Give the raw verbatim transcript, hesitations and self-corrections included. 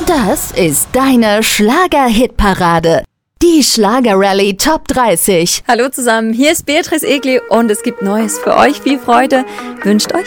Das ist deine Schlager-Hitparade. Die Schlager-Rallye Top dreißig. Hallo zusammen, hier ist Beatrice Egli und es gibt Neues für euch. Viel Freude wünscht euch